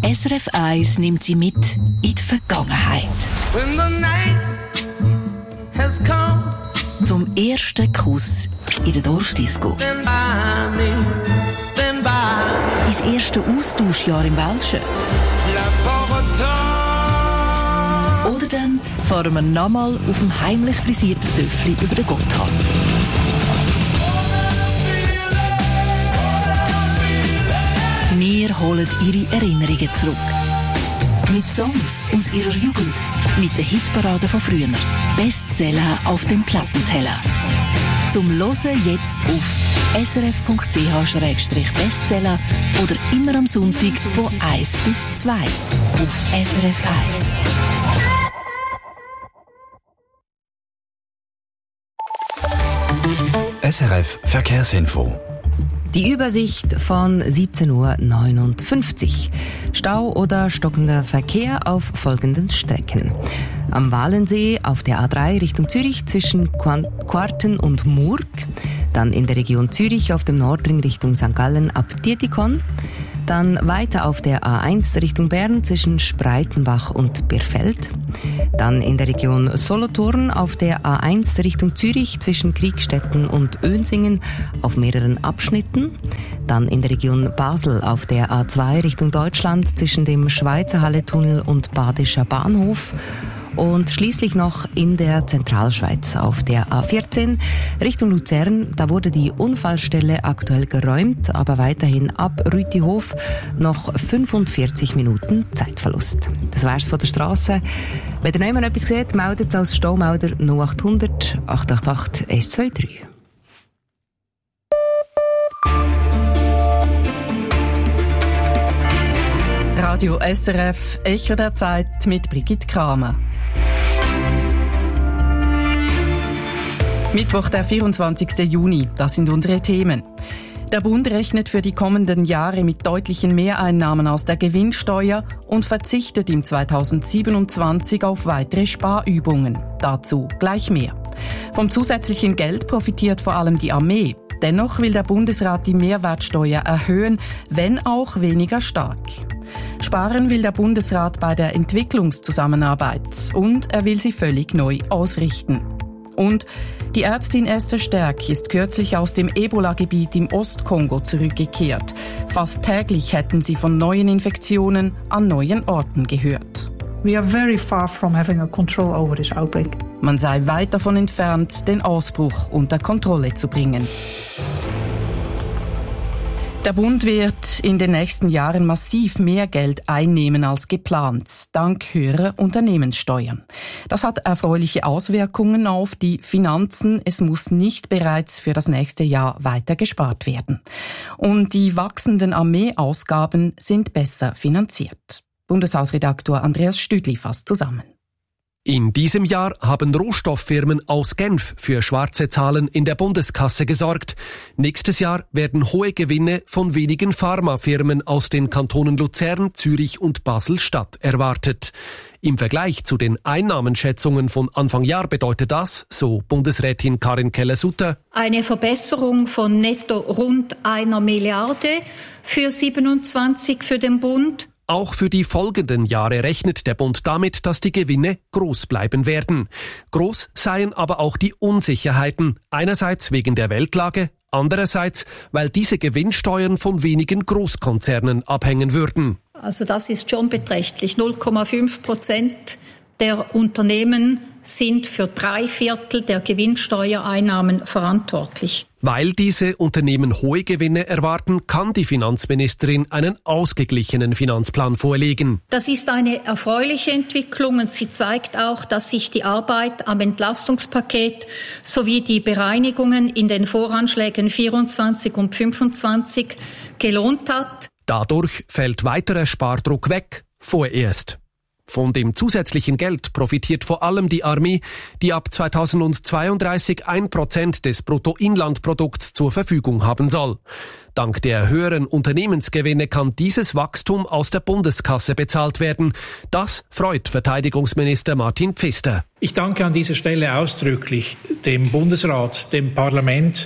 SRF 1 nimmt Sie mit in die Vergangenheit. When the night has come, zum ersten Kuss in der Dorfdisco. stand by me, stand by me. Ins erste Austauschjahr im Welschen. La pauvreté. Oder dann fahren wir nochmal auf dem heimlich frisierten Töffli über den Gotthard. Wir holen Ihre Erinnerungen zurück. Mit Songs aus Ihrer Jugend. Mit den Hitparaden von früher. Bestseller auf dem Plattenteller. Zum Hören jetzt auf srf.ch/bestseller oder immer am Sonntag von 1 bis 2 auf SRF 1. SRF Verkehrsinfo. Die Übersicht von 17:59 Uhr. Stau oder stockender Verkehr auf folgenden Strecken. Am Walensee auf der A3 Richtung Zürich zwischen Quarten und Murg. Dann in der Region Zürich auf dem Nordring Richtung St. Gallen ab Dietikon. Dann weiter auf der A1 Richtung Bern zwischen Spreitenbach und Birfeld. Dann in der Region Solothurn auf der A1 Richtung Zürich zwischen Kriegstetten und Önsingen auf mehreren Abschnitten. Dann in der Region Basel auf der A2 Richtung Deutschland zwischen dem Schweizer Halletunnel und Badischer Bahnhof. Und schließlich noch in der Zentralschweiz auf der A14 Richtung Luzern. Da wurde die Unfallstelle aktuell geräumt, aber weiterhin ab Rütihof noch 45 Minuten Zeitverlust. Das wär's von der Strasse. Wenn ihr noch jemand etwas seht, meldet es als Staumelder 0800 888 123. Radio SRF, Echo der Zeit mit Brigitte Kramer. Mittwoch, der 24. Juni, das sind unsere Themen. Der Bund rechnet für die kommenden Jahre mit deutlichen Mehreinnahmen aus der Gewinnsteuer und verzichtet im 2027 auf weitere Sparübungen. Dazu gleich mehr. Vom zusätzlichen Geld profitiert vor allem die Armee. Dennoch will der Bundesrat die Mehrwertsteuer erhöhen, wenn auch weniger stark. Sparen will der Bundesrat bei der Entwicklungszusammenarbeit und er will sie völlig neu ausrichten. Und die Ärztin Esther Stärk ist kürzlich aus dem Ebola-Gebiet im Ostkongo zurückgekehrt. Fast täglich hätten sie von neuen Infektionen an neuen Orten gehört. We are very far from having a control over this outbreak. Man sei weit davon entfernt, den Ausbruch unter Kontrolle zu bringen. Der Bund wird in den nächsten Jahren massiv mehr Geld einnehmen als geplant, dank höherer Unternehmenssteuern. Das hat erfreuliche Auswirkungen auf die Finanzen. Es muss nicht bereits für das nächste Jahr weiter gespart werden. Und die wachsenden Armeeausgaben sind besser finanziert. Bundeshausredaktor Andreas Stüdli fasst zusammen. In diesem Jahr haben Rohstofffirmen aus Genf für schwarze Zahlen in der Bundeskasse gesorgt. Nächstes Jahr werden hohe Gewinne von wenigen Pharmafirmen aus den Kantonen Luzern, Zürich und Basel-Stadt erwartet. Im Vergleich zu den Einnahmenschätzungen von Anfang Jahr bedeutet das, so Bundesrätin Karin Keller-Sutter, eine Verbesserung von netto rund 1 Milliarde für 27 für den Bund. Auch für die folgenden Jahre rechnet der Bund damit, dass die Gewinne groß bleiben werden. Groß seien aber auch die Unsicherheiten, einerseits wegen der Weltlage, andererseits, weil diese Gewinnsteuern von wenigen Großkonzernen abhängen würden. Also das ist schon beträchtlich. 0,5% der Unternehmen sind für 3/4 der Gewinnsteuereinnahmen verantwortlich. Weil diese Unternehmen hohe Gewinne erwarten, kann die Finanzministerin einen ausgeglichenen Finanzplan vorlegen. Das ist eine erfreuliche Entwicklung und sie zeigt auch, dass sich die Arbeit am Entlastungspaket sowie die Bereinigungen in den Voranschlägen 24 und 25 gelohnt hat. Dadurch fällt weiterer Spardruck weg, vorerst. Von dem zusätzlichen Geld profitiert vor allem die Armee, die ab 2032 1% des Bruttoinlandprodukts zur Verfügung haben soll. Dank der höheren Unternehmensgewinne kann dieses Wachstum aus der Bundeskasse bezahlt werden. Das freut Verteidigungsminister Martin Pfister. Ich danke an dieser Stelle ausdrücklich dem Bundesrat, dem Parlament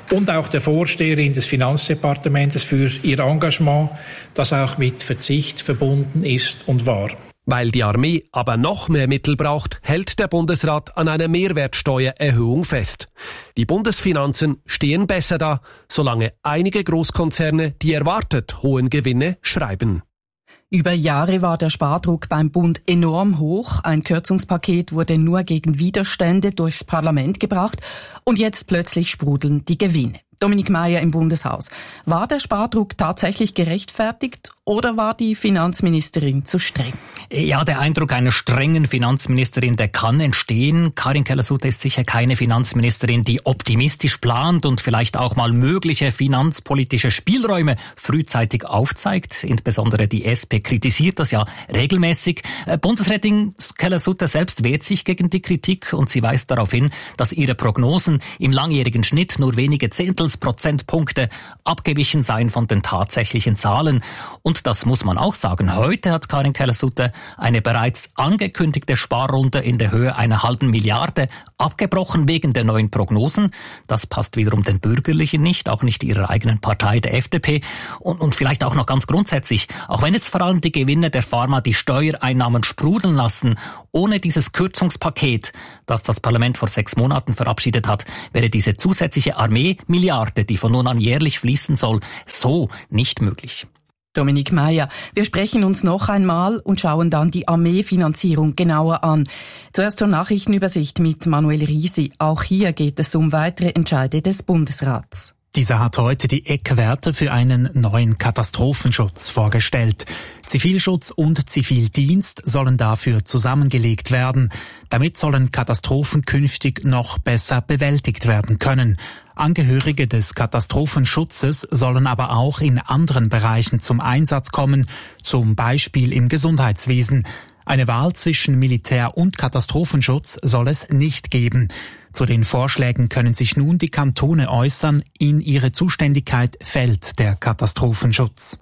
und auch der Vorsteherin des Finanzdepartements für ihr Engagement, das auch mit Verzicht verbunden ist und war. Weil die Armee aber noch mehr Mittel braucht, hält der Bundesrat an einer Mehrwertsteuererhöhung fest. Die Bundesfinanzen stehen besser da, solange einige Großkonzerne die erwartet hohen Gewinne schreiben. Über Jahre war der Spardruck beim Bund enorm hoch. Ein Kürzungspaket wurde nur gegen Widerstände durchs Parlament gebracht und jetzt plötzlich sprudeln die Gewinne. Dominik Meier im Bundeshaus. War der Spardruck tatsächlich gerechtfertigt oder war die Finanzministerin zu streng? Ja, der Eindruck einer strengen Finanzministerin, der kann entstehen. Karin Keller-Sutter ist sicher keine Finanzministerin, die optimistisch plant und vielleicht auch mal mögliche finanzpolitische Spielräume frühzeitig aufzeigt. Insbesondere die SP kritisiert das ja regelmäßig. Bundesrätin Keller-Sutter selbst wehrt sich gegen die Kritik und sie weist darauf hin, dass ihre Prognosen im langjährigen Schnitt nur wenige Prozentpunkte abgewichen seien von den tatsächlichen Zahlen. Und das muss man auch sagen. Heute hat Karin Keller-Sutter eine bereits angekündigte Sparrunde in der Höhe einer halben Milliarde abgebrochen wegen der neuen Prognosen. Das passt wiederum den Bürgerlichen nicht, auch nicht ihrer eigenen Partei, der FDP. Und vielleicht auch noch ganz grundsätzlich, auch wenn jetzt vor allem die Gewinne der Pharma die Steuereinnahmen sprudeln lassen, ohne dieses Kürzungspaket, das das Parlament vor 6 Monaten verabschiedet hat, wäre diese zusätzliche Armee-Milliarde, die von nun an jährlich fließen soll, so nicht möglich. Dominik Meier, wir sprechen uns noch einmal und schauen dann die Armeefinanzierung genauer an. Zuerst zur Nachrichtenübersicht mit Manuel Risi. Auch hier geht es um weitere Entscheide des Bundesrats. Dieser hat heute die Eckwerte für einen neuen Katastrophenschutz vorgestellt. Zivilschutz und Zivildienst sollen dafür zusammengelegt werden. Damit sollen Katastrophen künftig noch besser bewältigt werden können. Angehörige des Katastrophenschutzes sollen aber auch in anderen Bereichen zum Einsatz kommen, zum Beispiel im Gesundheitswesen. Eine Wahl zwischen Militär- und Katastrophenschutz soll es nicht geben. Zu den Vorschlägen können sich nun die Kantone äußern. In ihre Zuständigkeit fällt der Katastrophenschutz.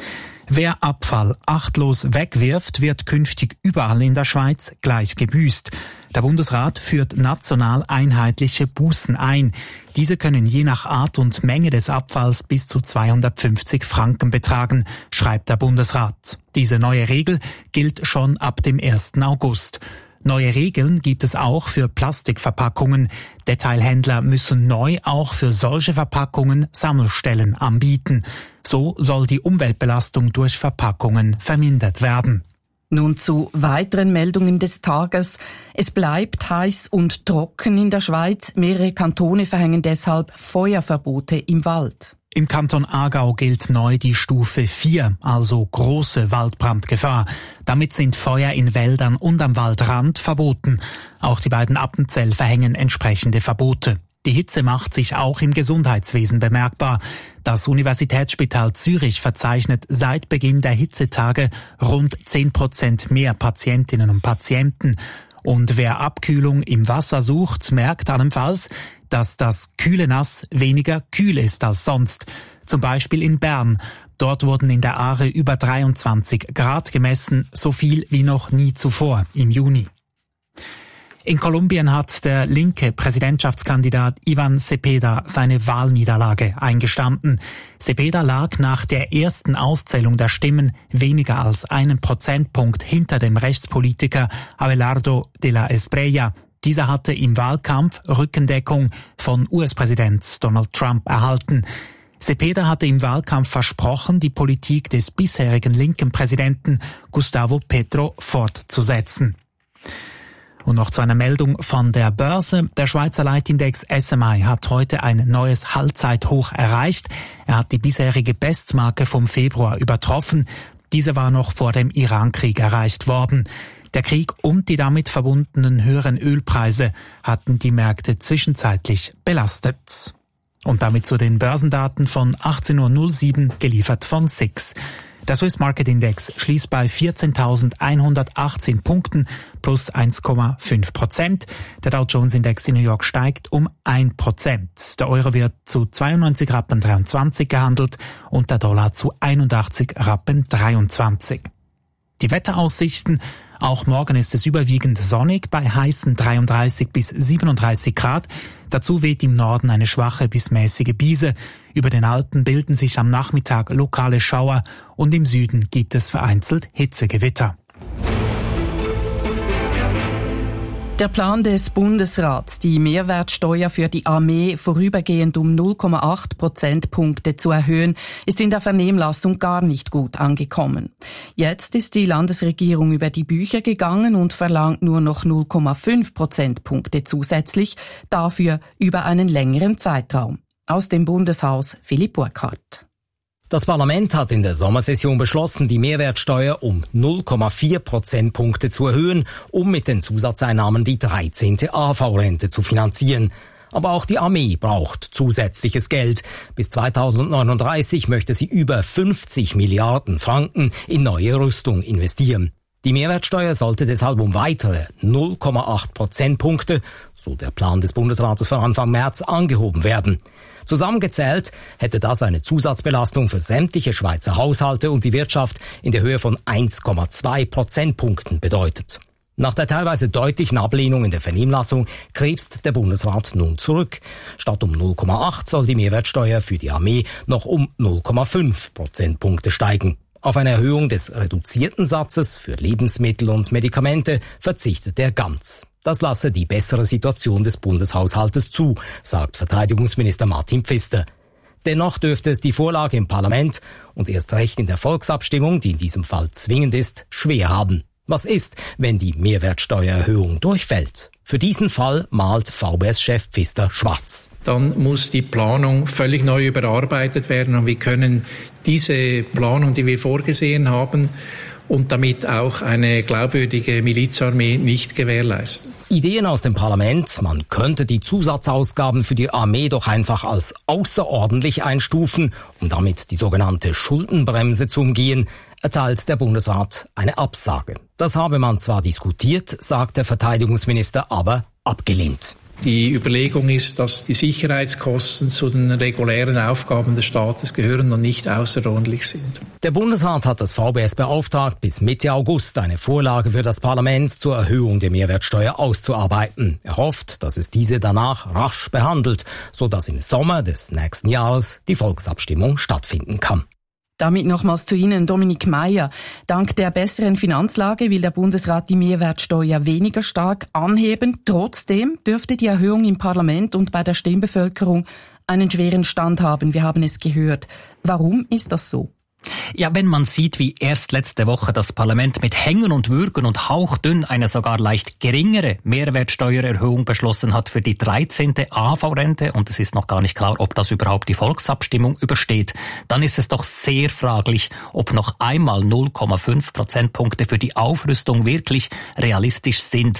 Wer Abfall achtlos wegwirft, wird künftig überall in der Schweiz gleich gebüßt. Der Bundesrat führt national einheitliche Bußen ein. Diese können je nach Art und Menge des Abfalls bis zu 250 Franken betragen, schreibt der Bundesrat. Diese neue Regel gilt schon ab dem 1. August. Neue Regeln gibt es auch für Plastikverpackungen. Detailhändler müssen neu auch für solche Verpackungen Sammelstellen anbieten. So soll die Umweltbelastung durch Verpackungen vermindert werden. Nun zu weiteren Meldungen des Tages. Es bleibt heiß und trocken in der Schweiz. Mehrere Kantone verhängen deshalb Feuerverbote im Wald. Im Kanton Aargau gilt neu die Stufe 4, also große Waldbrandgefahr. Damit sind Feuer in Wäldern und am Waldrand verboten. Auch die beiden Appenzell verhängen entsprechende Verbote. Die Hitze macht sich auch im Gesundheitswesen bemerkbar. Das Universitätsspital Zürich verzeichnet seit Beginn der Hitzetage rund 10% mehr Patientinnen und Patienten. Und wer Abkühlung im Wasser sucht, merkt allenfalls, dass das kühle Nass weniger kühl ist als sonst. Zum Beispiel in Bern. Dort wurden in der Aare über 23 Grad gemessen, so viel wie noch nie zuvor im Juni. In Kolumbien hat der linke Präsidentschaftskandidat Ivan Cepeda seine Wahlniederlage eingestanden. Cepeda lag nach der ersten Auszählung der Stimmen weniger als 1 Prozentpunkt hinter dem Rechtspolitiker Abelardo de la Espriella. Dieser hatte im Wahlkampf Rückendeckung von US-Präsident Donald Trump erhalten. Cepeda hatte im Wahlkampf versprochen, die Politik des bisherigen linken Präsidenten Gustavo Petro fortzusetzen. Und noch zu einer Meldung von der Börse. Der Schweizer Leitindex SMI hat heute ein neues Allzeithoch erreicht. Er hat die bisherige Bestmarke vom Februar übertroffen. Diese war noch vor dem Irankrieg erreicht worden. Der Krieg und die damit verbundenen höheren Ölpreise hatten die Märkte zwischenzeitlich belastet. Und damit zu den Börsendaten von 18.07 Uhr, geliefert von SIX. Der Swiss Market Index schließt bei 14.118 Punkten plus 1,5%. Der Dow Jones Index in New York steigt um 1%. Der Euro wird zu 92,23 Rappen gehandelt und der Dollar zu 81,23 Rappen. Die Wetteraussichten: Auch morgen ist es überwiegend sonnig bei heißen 33 bis 37 Grad. Dazu weht im Norden eine schwache bis mäßige Brise. Über den Alpen bilden sich am Nachmittag lokale Schauer und im Süden gibt es vereinzelt Hitzegewitter. Der Plan des Bundesrats, die Mehrwertsteuer für die Armee vorübergehend um 0,8 Prozentpunkte zu erhöhen, ist in der Vernehmlassung gar nicht gut angekommen. Jetzt ist die Landesregierung über die Bücher gegangen und verlangt nur noch 0,5 Prozentpunkte zusätzlich, dafür über einen längeren Zeitraum. Aus dem Bundeshaus Philipp Burkhardt. Das Parlament hat in der Sommersession beschlossen, die Mehrwertsteuer um 0,4 Prozentpunkte zu erhöhen, um mit den Zusatzeinnahmen die 13. AV-Rente zu finanzieren. Aber auch die Armee braucht zusätzliches Geld. Bis 2039 möchte sie über 50 Milliarden Franken in neue Rüstung investieren. Die Mehrwertsteuer sollte deshalb um weitere 0,8 Prozentpunkte, so der Plan des Bundesrates für Anfang März, angehoben werden. Zusammengezählt hätte das eine Zusatzbelastung für sämtliche Schweizer Haushalte und die Wirtschaft in der Höhe von 1,2 Prozentpunkten bedeutet. Nach der teilweise deutlichen Ablehnung in der Vernehmlassung krebst der Bundesrat nun zurück. Statt um 0,8 soll die Mehrwertsteuer für die Armee noch um 0,5 Prozentpunkte steigen. Auf eine Erhöhung des reduzierten Satzes für Lebensmittel und Medikamente verzichtet er ganz. Das lasse die bessere Situation des Bundeshaushaltes zu, sagt Verteidigungsminister Martin Pfister. Dennoch dürfte es die Vorlage im Parlament und erst recht in der Volksabstimmung, die in diesem Fall zwingend ist, schwer haben. Was ist, wenn die Mehrwertsteuererhöhung durchfällt? Für diesen Fall malt VBS-Chef Pfister schwarz. Dann muss die Planung völlig neu überarbeitet werden und wir können diese Planung, die wir vorgesehen haben, und damit auch eine glaubwürdige Milizarmee nicht gewährleisten. Ideen aus dem Parlament, man könnte die Zusatzausgaben für die Armee doch einfach als außerordentlich einstufen, um damit die sogenannte Schuldenbremse zu umgehen, erteilt der Bundesrat eine Absage. Das habe man zwar diskutiert, sagt der Verteidigungsminister, aber abgelehnt. Die Überlegung ist, dass die Sicherheitskosten zu den regulären Aufgaben des Staates gehören und nicht außerordentlich sind. Der Bundesrat hat das VBS beauftragt, bis Mitte August eine Vorlage für das Parlament zur Erhöhung der Mehrwertsteuer auszuarbeiten. Er hofft, dass es diese danach rasch behandelt, sodass im Sommer des nächsten Jahres die Volksabstimmung stattfinden kann. Damit nochmals zu Ihnen, Dominik Meier. Dank der besseren Finanzlage will der Bundesrat die Mehrwertsteuer weniger stark anheben. Trotzdem dürfte die Erhöhung im Parlament und bei der Stimmbevölkerung einen schweren Stand haben. Wir haben es gehört. Warum ist das so? Ja, wenn man sieht, wie erst letzte Woche das Parlament mit Hängen und Würgen und hauchdünn eine sogar leicht geringere Mehrwertsteuererhöhung beschlossen hat für die 13. AV-Rente und es ist noch gar nicht klar, ob das überhaupt die Volksabstimmung übersteht, dann ist es doch sehr fraglich, ob noch einmal 0,5 Prozentpunkte für die Aufrüstung wirklich realistisch sind.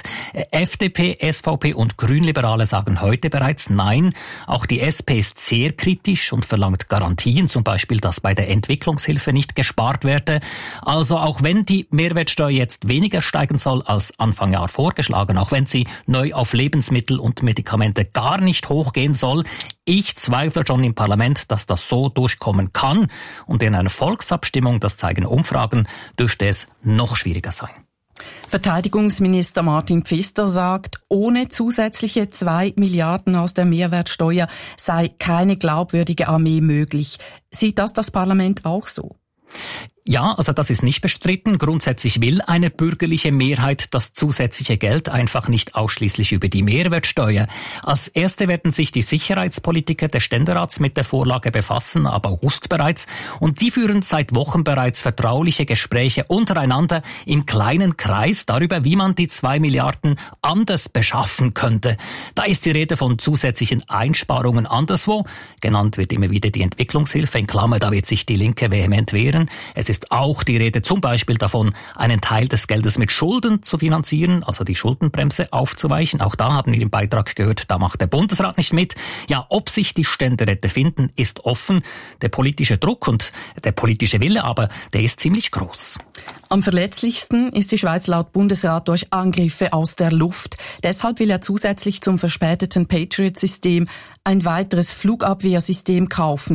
FDP, SVP und Grünliberale sagen heute bereits Nein. Auch die SP ist sehr kritisch und verlangt Garantien, zum Beispiel, dass bei der Entwicklungshilfe nicht gespart werde. Also auch wenn die Mehrwertsteuer jetzt weniger steigen soll als Anfang Jahr vorgeschlagen, auch wenn sie neu auf Lebensmittel und Medikamente gar nicht hochgehen soll, ich zweifle schon im Parlament, dass das so durchkommen kann. Und in einer Volksabstimmung, das zeigen Umfragen, dürfte es noch schwieriger sein. Verteidigungsminister Martin Pfister sagt, ohne zusätzliche 2 Milliarden aus der Mehrwertsteuer sei keine glaubwürdige Armee möglich. Sieht das Parlament auch so? Ja, also das ist nicht bestritten. Grundsätzlich will eine bürgerliche Mehrheit das zusätzliche Geld einfach nicht ausschließlich über die Mehrwertsteuer. Als Erste werden sich die Sicherheitspolitiker des Ständerats mit der Vorlage befassen, ab August bereits. Und die führen seit Wochen bereits vertrauliche Gespräche untereinander im kleinen Kreis darüber, wie man die 2 Milliarden anders beschaffen könnte. Da ist die Rede von zusätzlichen Einsparungen anderswo. Genannt wird immer wieder die Entwicklungshilfe. In Klammer, da wird sich die Linke vehement wehren. Es ist auch die Rede zum Beispiel davon, einen Teil des Geldes mit Schulden zu finanzieren, also die Schuldenbremse aufzuweichen. Auch da haben wir im Beitrag gehört, da macht der Bundesrat nicht mit. Ja, ob sich die Ständeräte finden, ist offen. Der politische Druck und der politische Wille aber, der ist ziemlich groß. Am verletzlichsten ist die Schweiz laut Bundesrat durch Angriffe aus der Luft. Deshalb will er zusätzlich zum verspäteten Patriot-System ein weiteres Flugabwehrsystem kaufen.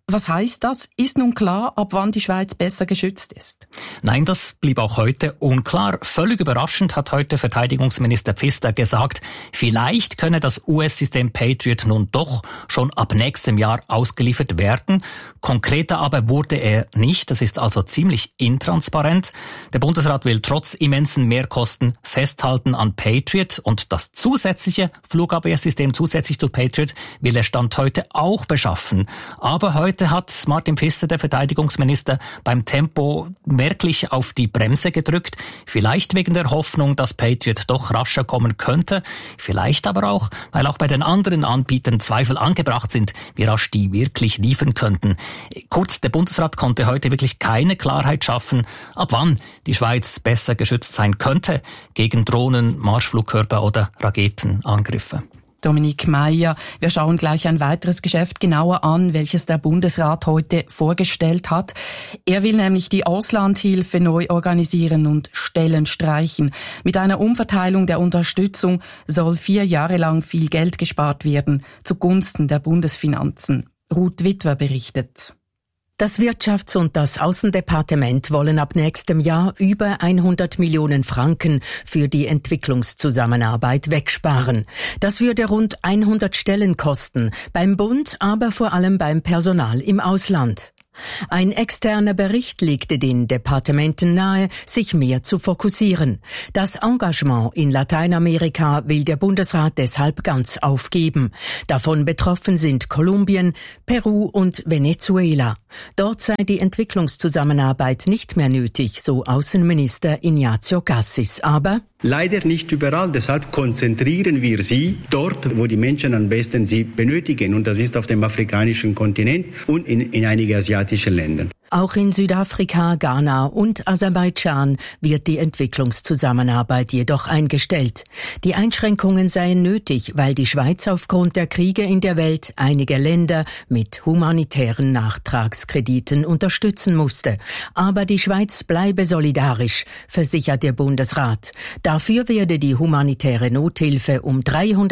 Was heißt das? Ist nun klar, ab wann die Schweiz besser geschützt ist? Nein, das blieb auch heute unklar. Völlig überraschend hat heute Verteidigungsminister Pfister gesagt, vielleicht könne das US-System Patriot nun doch schon ab nächstem Jahr ausgeliefert werden. Konkreter aber wurde er nicht. Das ist also ziemlich intransparent. Der Bundesrat will trotz immensen Mehrkosten festhalten an Patriot und das zusätzliche Flugabwehrsystem zusätzlich zu Patriot will er Stand heute auch beschaffen. Aber heute hat Martin Pfister, der Verteidigungsminister, beim Tempo merklich auf die Bremse gedrückt. Vielleicht wegen der Hoffnung, dass Patriot doch rascher kommen könnte. Vielleicht aber auch, weil auch bei den anderen Anbietern Zweifel angebracht sind, wie rasch die wirklich liefern könnten. Kurz, der Bundesrat konnte heute wirklich keine Klarheit schaffen, ab wann die Schweiz besser geschützt sein könnte gegen Drohnen, Marschflugkörper oder Raketenangriffe. Dominique Meyer, wir schauen gleich ein weiteres Geschäft genauer an, welches der Bundesrat heute vorgestellt hat. Er will nämlich die Auslandhilfe neu organisieren und Stellen streichen. Mit einer Umverteilung der Unterstützung soll 4 Jahre lang viel Geld gespart werden, zugunsten der Bundesfinanzen. Ruth Witwer berichtet. Das Wirtschafts- und das Außendepartement wollen ab nächstem Jahr über 100 Millionen Franken für die Entwicklungszusammenarbeit wegsparen. Das würde rund 100 Stellen kosten, beim Bund, aber vor allem beim Personal im Ausland. Ein externer Bericht legte den Departementen nahe, sich mehr zu fokussieren. Das Engagement in Lateinamerika will der Bundesrat deshalb ganz aufgeben. Davon betroffen sind Kolumbien, Peru und Venezuela. Dort sei die Entwicklungszusammenarbeit nicht mehr nötig, so Außenminister Ignazio Cassis. Aber leider nicht überall. Deshalb konzentrieren wir sie dort, wo die Menschen am besten sie benötigen. Und das ist auf dem afrikanischen Kontinent und in einigen asiatischen Ländern. Auch in Südafrika, Ghana und Aserbaidschan wird die Entwicklungszusammenarbeit jedoch eingestellt. Die Einschränkungen seien nötig, weil die Schweiz aufgrund der Kriege in der Welt einige Länder mit humanitären Nachtragskrediten unterstützen musste. Aber die Schweiz bleibe solidarisch, versichert der Bundesrat. Dafür werde die humanitäre Nothilfe um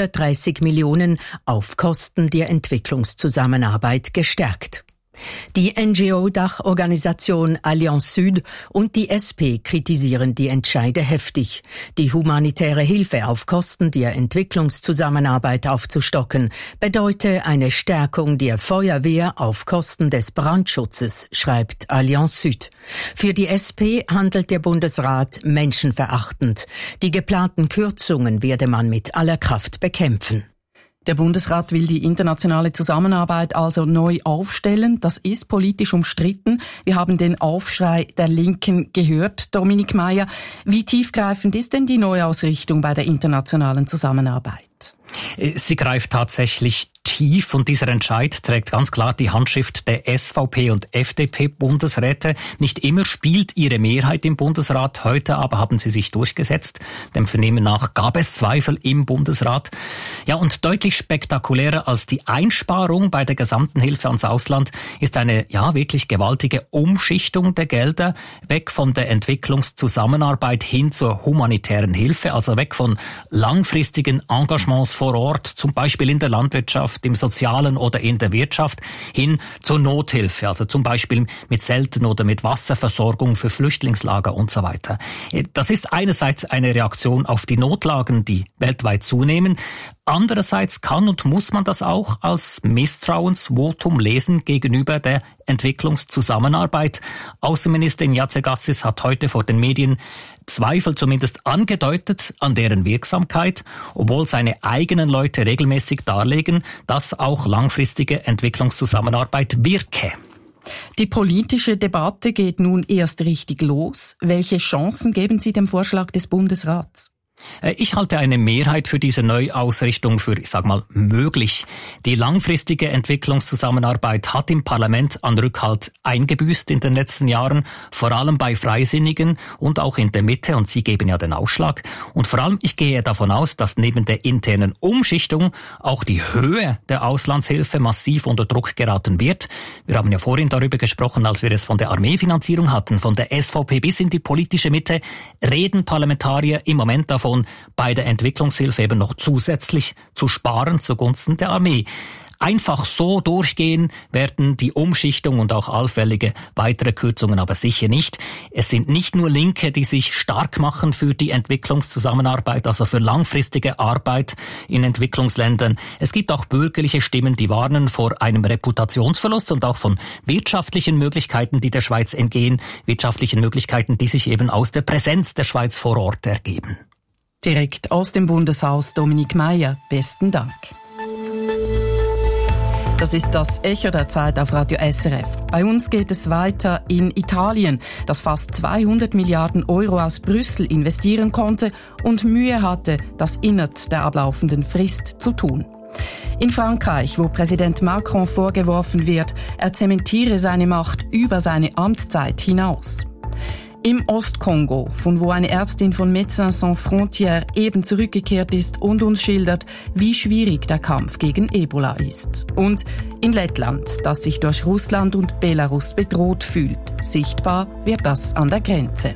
330 Millionen auf Kosten der Entwicklungszusammenarbeit gestärkt. Die NGO-Dachorganisation Allianz Süd und die SP kritisieren die Entscheide heftig. Die humanitäre Hilfe auf Kosten der Entwicklungszusammenarbeit aufzustocken, bedeute eine Stärkung der Feuerwehr auf Kosten des Brandschutzes, schreibt Allianz Süd. Für die SP handelt der Bundesrat menschenverachtend. Die geplanten Kürzungen werde man mit aller Kraft bekämpfen. Der Bundesrat will die internationale Zusammenarbeit also neu aufstellen. Das ist politisch umstritten. Wir haben den Aufschrei der Linken gehört. Dominique Meyer, wie tiefgreifend ist denn die Neuausrichtung bei der internationalen Zusammenarbeit? Sie greift tatsächlich tief und dieser Entscheid trägt ganz klar die Handschrift der SVP und FDP-Bundesräte. Nicht immer spielt ihre Mehrheit im Bundesrat, heute aber haben sie sich durchgesetzt. Dem Vernehmen nach gab es Zweifel im Bundesrat. Ja, und deutlich spektakulärer als die Einsparung bei der gesamten Hilfe ans Ausland ist eine wirklich gewaltige Umschichtung der Gelder, weg von der Entwicklungszusammenarbeit hin zur humanitären Hilfe, also weg von langfristigen Engagements vor Ort, zum Beispiel in der Landwirtschaft, im Sozialen oder in der Wirtschaft, hin zur Nothilfe, also zum Beispiel mit Zelten oder mit Wasserversorgung für Flüchtlingslager und so weiter. Das ist einerseits eine Reaktion auf die Notlagen, die weltweit zunehmen. Andererseits kann und muss man das auch als Misstrauensvotum lesen gegenüber der Entwicklungszusammenarbeit. Außenminister Ignazio Cassis hat heute vor den Medien Zweifel zumindest angedeutet an deren Wirksamkeit, obwohl seine eigenen Leute regelmäßig darlegen, dass auch langfristige Entwicklungszusammenarbeit wirke. Die politische Debatte geht nun erst richtig los. Welche Chancen geben Sie dem Vorschlag des Bundesrats? Ich halte eine Mehrheit für diese Neuausrichtung für, möglich. Die langfristige Entwicklungszusammenarbeit hat im Parlament an Rückhalt eingebüßt in den letzten Jahren, vor allem bei Freisinnigen und auch in der Mitte, und sie geben ja den Ausschlag. Und vor allem, ich gehe davon aus, dass neben der internen Umschichtung auch die Höhe der Auslandshilfe massiv unter Druck geraten wird. Wir haben ja vorhin darüber gesprochen, als wir es von der Armeefinanzierung hatten, von der SVP bis in die politische Mitte, reden Parlamentarier im Moment davon, bei der Entwicklungshilfe eben noch zusätzlich zu sparen zugunsten der Armee. Einfach so durchgehen werden die Umschichtung und auch allfällige weitere Kürzungen aber sicher nicht. Es sind nicht nur Linke, die sich stark machen für die Entwicklungszusammenarbeit, also für langfristige Arbeit in Entwicklungsländern. Es gibt auch bürgerliche Stimmen, die warnen vor einem Reputationsverlust und auch von wirtschaftlichen Möglichkeiten, die der Schweiz entgehen, wirtschaftlichen Möglichkeiten, die sich eben aus der Präsenz der Schweiz vor Ort ergeben. Direkt aus dem Bundeshaus Dominik Meier, besten Dank. Das ist das Echo der Zeit auf Radio SRF. Bei uns geht es weiter in Italien, das fast 200 Milliarden Euro aus Brüssel investieren konnte und Mühe hatte, das innerhalb der ablaufenden Frist zu tun. In Frankreich, wo Präsident Macron vorgeworfen wird, er zementiere seine Macht über seine Amtszeit hinaus. Im Ostkongo, von wo eine Ärztin von Médecins Sans Frontières eben zurückgekehrt ist und uns schildert, wie schwierig der Kampf gegen Ebola ist. Und in Lettland, das sich durch Russland und Belarus bedroht fühlt. Sichtbar wird das an der Grenze.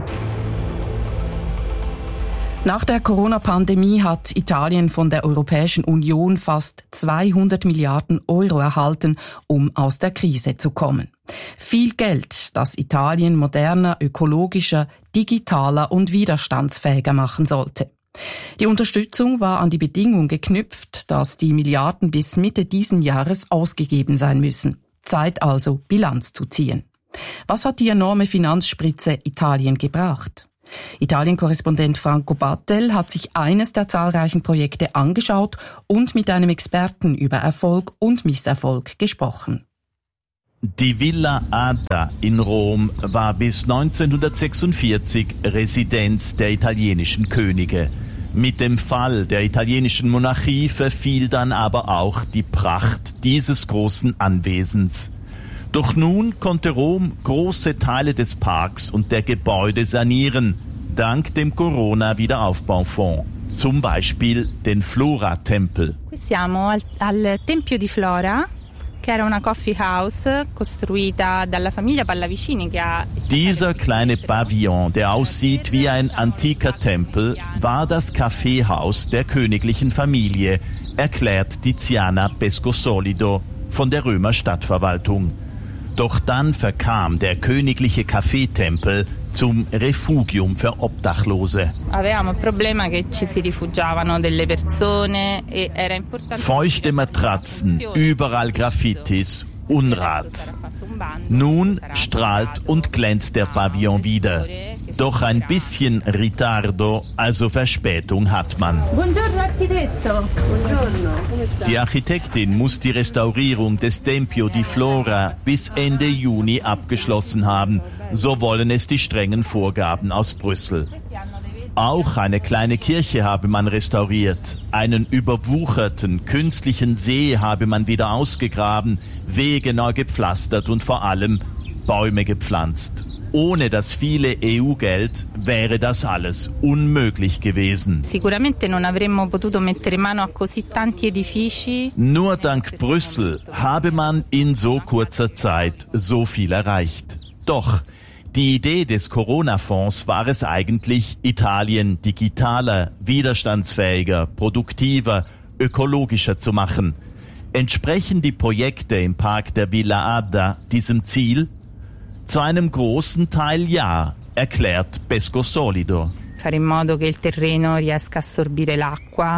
Nach der Corona-Pandemie hat Italien von der Europäischen Union fast 200 Milliarden Euro erhalten, um aus der Krise zu kommen. Viel Geld, das Italien moderner, ökologischer, digitaler und widerstandsfähiger machen sollte. Die Unterstützung war an die Bedingung geknüpft, dass die Milliarden bis Mitte diesen Jahres ausgegeben sein müssen. Zeit also, Bilanz zu ziehen. Was hat die enorme Finanzspritze Italien gebracht? Italien-Korrespondent Franco Battel hat sich eines der zahlreichen Projekte angeschaut und mit einem Experten über Erfolg und Misserfolg gesprochen. Die Villa Ada in Rom war bis 1946 Residenz der italienischen Könige. Mit dem Fall der italienischen Monarchie verfiel dann aber auch die Pracht dieses großen Anwesens. Doch nun konnte Rom große Teile des Parks und der Gebäude sanieren, dank dem Corona-Wiederaufbaufonds. Zum Beispiel den Flora-Tempel. Qui siamo al Tempio di Flora, che era una coffee house costruita dalla famiglia Pallavicini. Dieser kleine Pavillon, der aussieht wie ein antiker Tempel, war das Kaffeehaus der königlichen Familie, erklärt Tiziana Pescosolido von der Römer Stadtverwaltung. Doch dann verkam der königliche Kaffeetempel zum Refugium für Obdachlose. Feuchte Matratzen, überall Graffitis, Unrat. Nun strahlt und glänzt der Pavillon wieder. Doch ein bisschen Ritardo, also Verspätung hat man. Buongiorno, Architetto. Die Architektin muss die Restaurierung des Tempio di Flora bis Ende Juni abgeschlossen haben. So wollen es die strengen Vorgaben aus Brüssel. Auch eine kleine Kirche habe man restauriert, einen überwucherten künstlichen See habe man wieder ausgegraben, Wege neu gepflastert und vor allem Bäume gepflanzt. Ohne das viele EU-Geld wäre das alles unmöglich gewesen. Nur dank Brüssel habe man in so kurzer Zeit so viel erreicht. Doch die Idee des Corona-Fonds war es eigentlich, Italien digitaler, widerstandsfähiger, produktiver, ökologischer zu machen. Entsprechen die Projekte im Park der Villa Ada diesem Ziel? Zu einem großen Teil ja, erklärt Pescosolido. Fare in modo che il terreno riesca a assorbire l'acqua.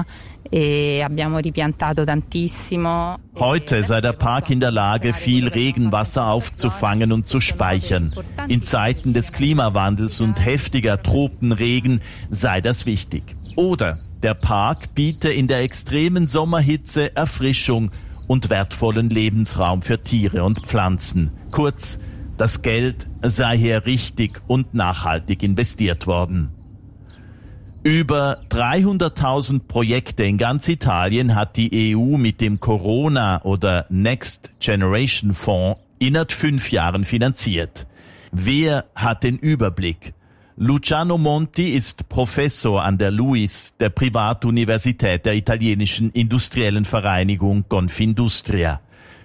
Heute sei der Park in der Lage, viel Regenwasser aufzufangen und zu speichern. In Zeiten des Klimawandels und heftiger Tropenregen sei das wichtig. Oder der Park biete in der extremen Sommerhitze Erfrischung und wertvollen Lebensraum für Tiere und Pflanzen. Kurz, das Geld sei hier richtig und nachhaltig investiert worden. Über 300.000 Projekte in ganz Italien hat die EU mit dem Corona- oder Next Generation Fonds innerhalb 5 Jahren finanziert. Wer hat den Überblick? Luciano Monti ist Professor an der LUISS, der Privatuniversität der italienischen industriellen Vereinigung Confindustria.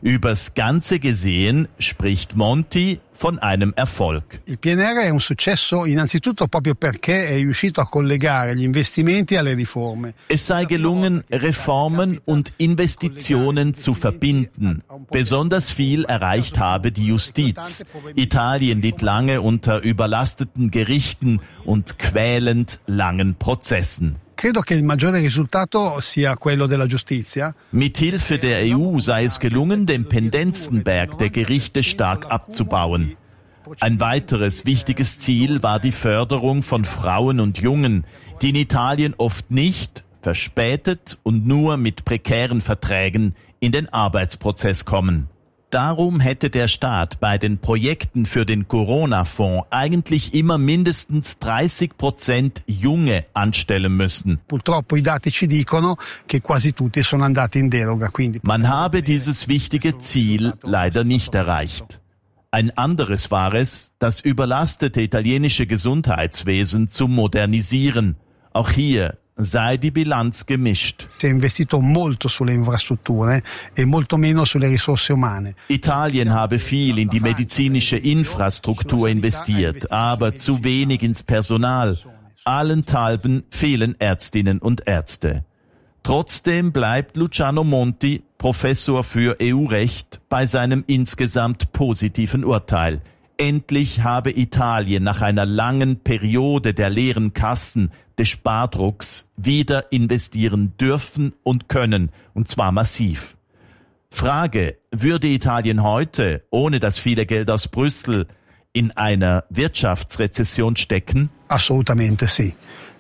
Übers Ganze gesehen spricht Monti von einem Erfolg. Il PNR è un successo innanzitutto proprio perché è riuscito a collegare gli investimenti alle riforme. Es sei gelungen, Reformen und Investitionen zu verbinden. Besonders viel erreicht habe die Justiz. Italien litt lange unter überlasteten Gerichten und quälend langen Prozessen. Credo che il maggiore risultato sia quello della giustizia. Mithilfe der EU sei es gelungen, den Pendenzenberg der Gerichte stark abzubauen. Ein weiteres wichtiges Ziel war die Förderung von Frauen und Jungen, die in Italien oft nicht, verspätet und nur mit prekären Verträgen in den Arbeitsprozess kommen. Darum hätte der Staat bei den Projekten für den Corona-Fonds eigentlich immer mindestens 30% Junge anstellen müssen. Purtroppo i dati ci dicono che quasi tutti sono andati in deroga, quindi man habe dieses wichtige Ziel leider nicht erreicht. Ein anderes war es, das überlastete italienische Gesundheitswesen zu modernisieren. Auch hier sei die Bilanz gemischt. Si è investito molto sulle infrastrutture e molto meno sulle risorse umane. Italien habe viel in die medizinische Infrastruktur investiert, aber zu wenig ins Personal. Allenthalben fehlen Ärztinnen und Ärzte. Trotzdem bleibt Luciano Monti, Professor für EU-Recht, bei seinem insgesamt positiven Urteil. Endlich habe Italien nach einer langen Periode der leeren Kassen, des Spardrucks, wieder investieren dürfen und können, und zwar massiv. Frage, würde Italien heute, ohne das viele Geld aus Brüssel, in einer Wirtschaftsrezession stecken? Assolutamente sì.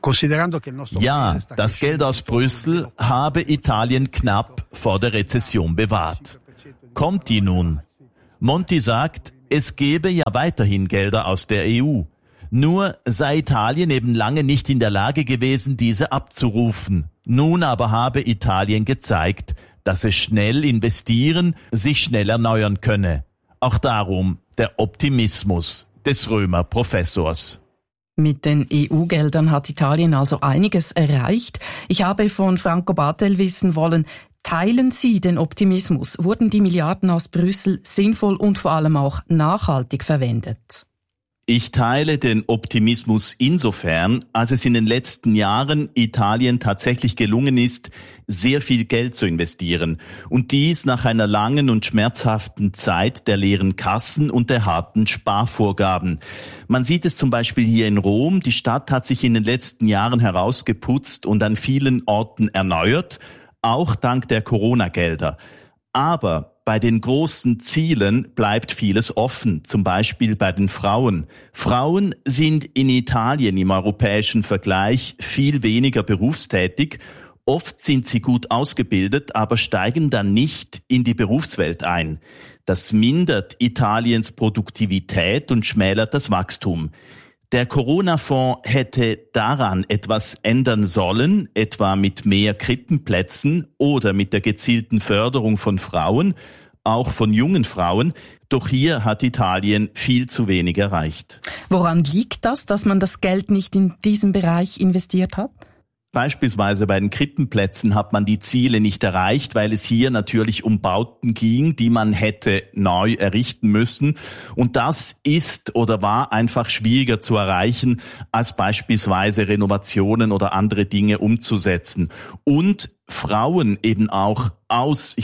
Ja, das Geld aus Brüssel habe Italien knapp vor der Rezession bewahrt. Kommt die nun? Monti sagt, es gebe ja weiterhin Gelder aus der EU. Nur sei Italien eben lange nicht in der Lage gewesen, diese abzurufen. Nun aber habe Italien gezeigt, dass es schnell investieren, sich schnell erneuern könne. Auch darum der Optimismus des Römer-Professors. Mit den EU-Geldern hat Italien also einiges erreicht. Ich habe von Franco Battel wissen wollen, teilen Sie den Optimismus? Wurden die Milliarden aus Brüssel sinnvoll und vor allem auch nachhaltig verwendet? Ich teile den Optimismus insofern, als es in den letzten Jahren Italien tatsächlich gelungen ist, sehr viel Geld zu investieren. Und dies nach einer langen und schmerzhaften Zeit der leeren Kassen und der harten Sparvorgaben. Man sieht es zum Beispiel hier in Rom. Die Stadt hat sich in den letzten Jahren herausgeputzt und an vielen Orten erneuert, auch dank der Corona-Gelder. Aber bei den großen Zielen bleibt vieles offen, zum Beispiel bei den Frauen. Frauen sind in Italien im europäischen Vergleich viel weniger berufstätig. Oft sind sie gut ausgebildet, aber steigen dann nicht in die Berufswelt ein. Das mindert Italiens Produktivität und schmälert das Wachstum. Der Corona-Fonds hätte daran etwas ändern sollen, etwa mit mehr Krippenplätzen oder mit der gezielten Förderung von Frauen, auch von jungen Frauen. Doch hier hat Italien viel zu wenig erreicht. Woran liegt das, dass man das Geld nicht in diesem Bereich investiert hat? Beispielsweise bei den Krippenplätzen hat man die Ziele nicht erreicht, weil es hier natürlich um Bauten ging, die man hätte neu errichten müssen. Und das ist oder war einfach schwieriger zu erreichen, als beispielsweise Renovationen oder andere Dinge umzusetzen. Und Frauen eben auch aus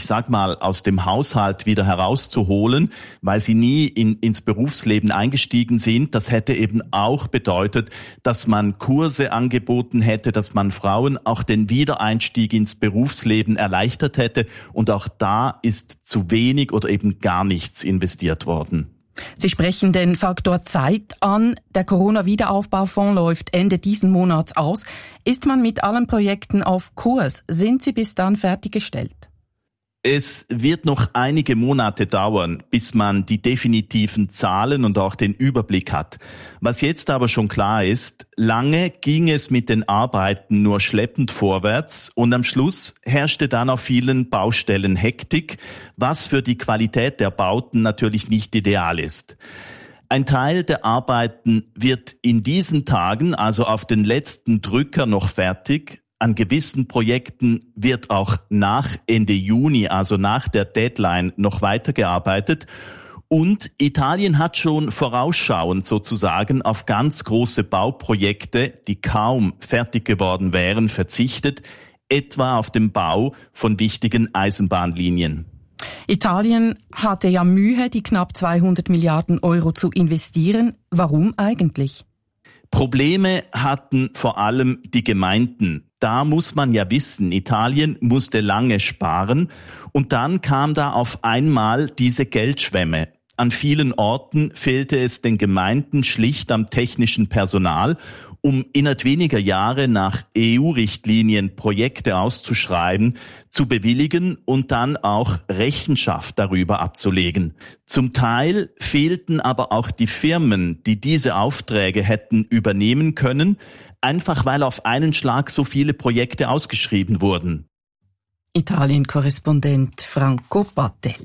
dem Haushalt wieder herauszuholen, weil sie nie ins Berufsleben eingestiegen sind. Das hätte eben auch bedeutet, dass man Kurse angeboten hätte, dass man Frauen auch den Wiedereinstieg ins Berufsleben erleichtert hätte. Und auch da ist zu wenig oder eben gar nichts investiert worden. Sie sprechen den Faktor Zeit an. Der Corona-Wiederaufbaufonds läuft Ende diesen Monats aus. Ist man mit allen Projekten auf Kurs? Sind sie bis dann fertiggestellt? Es wird noch einige Monate dauern, bis man die definitiven Zahlen und auch den Überblick hat. Was jetzt aber schon klar ist, lange ging es mit den Arbeiten nur schleppend vorwärts und am Schluss herrschte dann auf vielen Baustellen Hektik, was für die Qualität der Bauten natürlich nicht ideal ist. Ein Teil der Arbeiten wird in diesen Tagen, also auf den letzten Drücker, noch fertig. An gewissen Projekten wird auch nach Ende Juni, also nach der Deadline, noch weitergearbeitet. Und Italien hat schon vorausschauend sozusagen auf ganz große Bauprojekte, die kaum fertig geworden wären, verzichtet, etwa auf den Bau von wichtigen Eisenbahnlinien. Italien hatte ja Mühe, die knapp 200 Milliarden Euro zu investieren. Warum eigentlich? Probleme hatten vor allem die Gemeinden. Da muss man ja wissen, Italien musste lange sparen und dann kam da auf einmal diese Geldschwemme. An vielen Orten fehlte es den Gemeinden schlicht am technischen Personal, um innerhalb weniger Jahre nach EU-Richtlinien Projekte auszuschreiben, zu bewilligen und dann auch Rechenschaft darüber abzulegen. Zum Teil fehlten aber auch die Firmen, die diese Aufträge hätten übernehmen können, einfach weil auf einen Schlag so viele Projekte ausgeschrieben wurden. Italien-Korrespondent Franco Battel.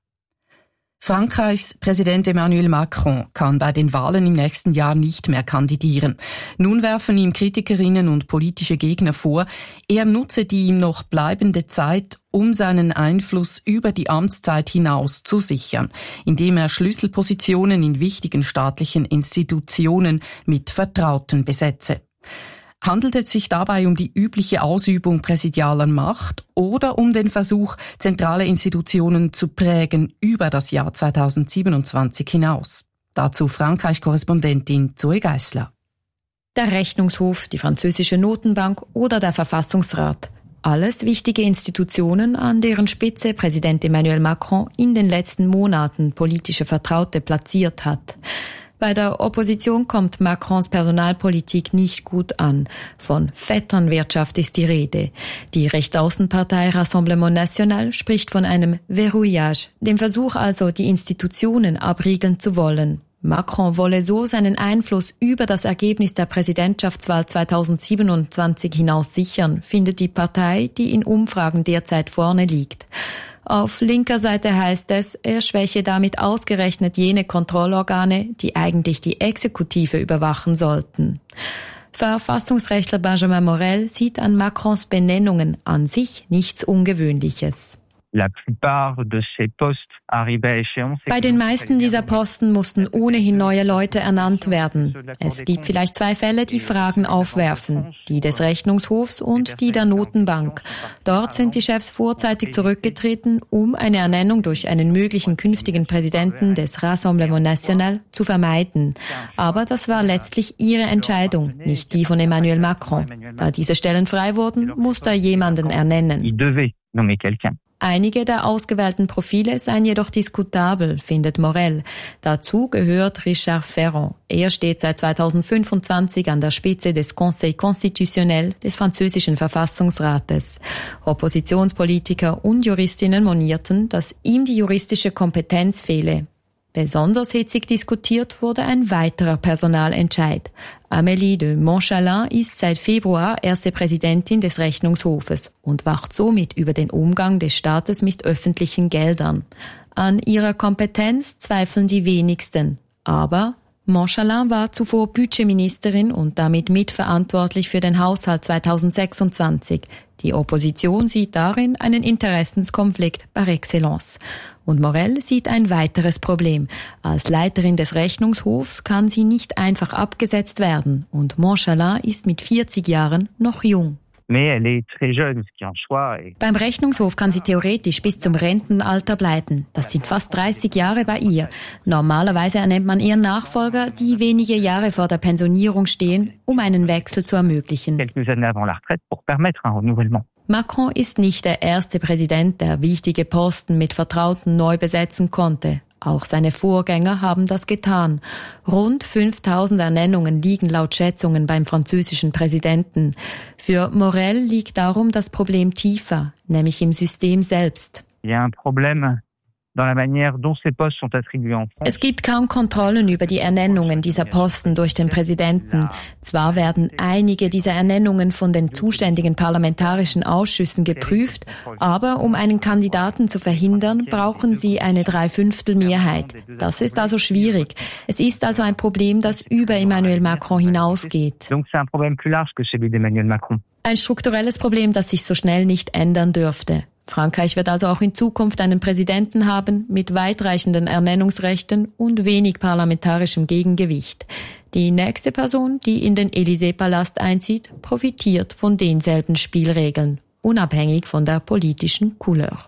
Frankreichs Präsident Emmanuel Macron kann bei den Wahlen im nächsten Jahr nicht mehr kandidieren. Nun werfen ihm Kritikerinnen und politische Gegner vor, er nutze die ihm noch bleibende Zeit, um seinen Einfluss über die Amtszeit hinaus zu sichern, indem er Schlüsselpositionen in wichtigen staatlichen Institutionen mit Vertrauten besetze. Handelt es sich dabei um die übliche Ausübung präsidialer Macht oder um den Versuch, zentrale Institutionen zu prägen über das Jahr 2027 hinaus? Dazu Frankreich-Korrespondentin Zoe Geissler. Der Rechnungshof, die französische Notenbank oder der Verfassungsrat. Alles wichtige Institutionen, an deren Spitze Präsident Emmanuel Macron in den letzten Monaten politische Vertraute platziert hat. Bei der Opposition kommt Macrons Personalpolitik nicht gut an. Von Vetternwirtschaft ist die Rede. Die Rechtsaußenpartei Rassemblement National spricht von einem Verrouillage, dem Versuch also, die Institutionen abriegeln zu wollen. Macron wolle so seinen Einfluss über das Ergebnis der Präsidentschaftswahl 2027 hinaus sichern, findet die Partei, die in Umfragen derzeit vorne liegt. Auf linker Seite heißt es, er schwäche damit ausgerechnet jene Kontrollorgane, die eigentlich die Exekutive überwachen sollten. Verfassungsrechtler Benjamin Morel sieht an Macrons Benennungen an sich nichts Ungewöhnliches. Bei den meisten dieser Posten mussten ohnehin neue Leute ernannt werden. Es gibt vielleicht zwei Fälle, die Fragen aufwerfen, die des Rechnungshofs und die der Notenbank. Dort sind die Chefs vorzeitig zurückgetreten, um eine Ernennung durch einen möglichen künftigen Präsidenten des Rassemblement National zu vermeiden. Aber das war letztlich ihre Entscheidung, nicht die von Emmanuel Macron. Da diese Stellen frei wurden, musste er jemanden ernennen. Einige der ausgewählten Profile seien jedoch diskutabel, findet Morel. Dazu gehört Richard Ferrand. Er steht seit 2025 an der Spitze des Conseil constitutionnel des französischen Verfassungsrates. Oppositionspolitiker und Juristinnen monierten, dass ihm die juristische Kompetenz fehle. Besonders hitzig diskutiert wurde ein weiterer Personalentscheid. Amélie de Montchalin ist seit Februar erste Präsidentin des Rechnungshofes und wacht somit über den Umgang des Staates mit öffentlichen Geldern. An ihrer Kompetenz zweifeln die wenigsten. Aber Montchalin war zuvor Budgetministerin und damit mitverantwortlich für den Haushalt 2026. Die Opposition sieht darin einen Interessenskonflikt par excellence. Und Morel sieht ein weiteres Problem. Als Leiterin des Rechnungshofs kann sie nicht einfach abgesetzt werden. Und Montchalin ist mit 40 Jahren noch jung. Beim Rechnungshof kann sie theoretisch bis zum Rentenalter bleiben. Das sind fast 30 Jahre bei ihr. Normalerweise ernennt man ihren Nachfolger, die wenige Jahre vor der Pensionierung stehen, um einen Wechsel zu ermöglichen. Macron ist nicht der erste Präsident, der wichtige Posten mit Vertrauten neu besetzen konnte. Auch seine Vorgänger haben das getan. Rund 5000 Ernennungen liegen laut Schätzungen beim französischen Präsidenten. Für Morel liegt darum das Problem tiefer, nämlich im System selbst. Es gibt kaum Kontrollen über die Ernennungen dieser Posten durch den Präsidenten. Zwar werden einige dieser Ernennungen von den zuständigen parlamentarischen Ausschüssen geprüft, aber um einen Kandidaten zu verhindern, brauchen sie eine 3/5-Mehrheit. Das ist also schwierig. Es ist also ein Problem, das über Emmanuel Macron hinausgeht. Ein strukturelles Problem, das sich so schnell nicht ändern dürfte. Frankreich wird also auch in Zukunft einen Präsidenten haben mit weitreichenden Ernennungsrechten und wenig parlamentarischem Gegengewicht. Die nächste Person, die in den Élysée-Palast einzieht, profitiert von denselben Spielregeln, unabhängig von der politischen Couleur.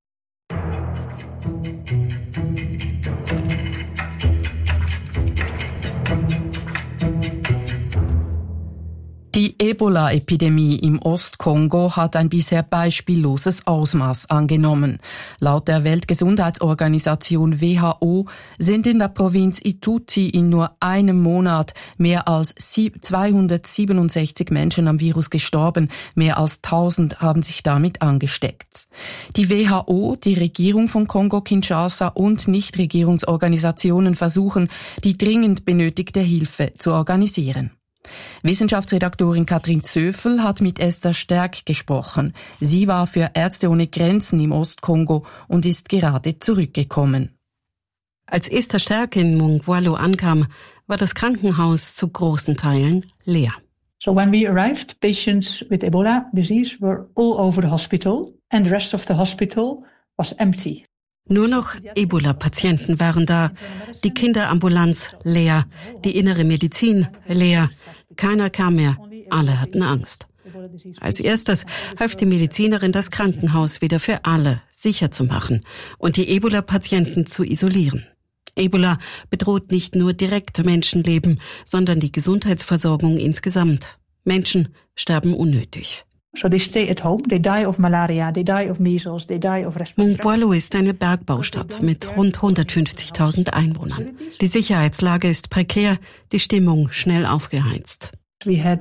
Die Ebola-Epidemie im Ostkongo hat ein bisher beispielloses Ausmaß angenommen. Laut der Weltgesundheitsorganisation WHO sind in der Provinz Ituri in nur einem Monat mehr als 267 Menschen am Virus gestorben. Mehr als 1000 haben sich damit angesteckt. Die WHO, die Regierung von Kongo-Kinshasa und Nichtregierungsorganisationen versuchen, die dringend benötigte Hilfe zu organisieren. Wissenschaftsredaktorin Katrin Zöfel hat mit Esther Stärk gesprochen. Sie war für Ärzte ohne Grenzen im Ostkongo und ist gerade zurückgekommen. Als Esther Stärk in Mungwalu ankam, war das Krankenhaus zu großen Teilen leer. So when we arrived, patients with Ebola disease were all over the hospital and the rest of the hospital was empty. Nur noch Ebola-Patienten waren da, die Kinderambulanz leer, die innere Medizin leer. Keiner kam mehr, alle hatten Angst. Als erstes half die Medizinerin, das Krankenhaus wieder für alle sicher zu machen und die Ebola-Patienten zu isolieren. Ebola bedroht nicht nur direkt Menschenleben, sondern die Gesundheitsversorgung insgesamt. Menschen sterben unnötig. So they stay at home, they die of malaria, they die of measles, they die of respiratory. Mungwalu ist eine Bergbaustadt mit rund 150.000 Einwohnern. Die Sicherheitslage ist prekär, die Stimmung schnell aufgeheizt. Wir